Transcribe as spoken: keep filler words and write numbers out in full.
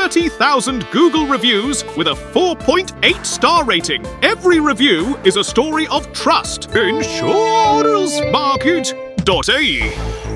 thirty thousand Google reviews with a four point eight star rating. Every review is a story of trust. Insurance Market dot A E